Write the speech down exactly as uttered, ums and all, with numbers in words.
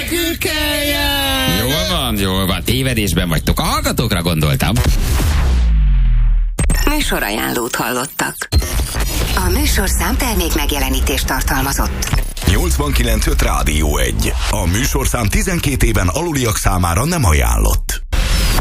nekünk kell jár. Jól van, jól van, tévedésben vagytok. A hallgatókra gondoltam. Műsorajánlót hallottak. A műsorszám termék megjelenítést tartalmazott. nyolcvankilenc öt Rádió egy. A műsorszám tizenkét éven aluliak számára nem ajánlott.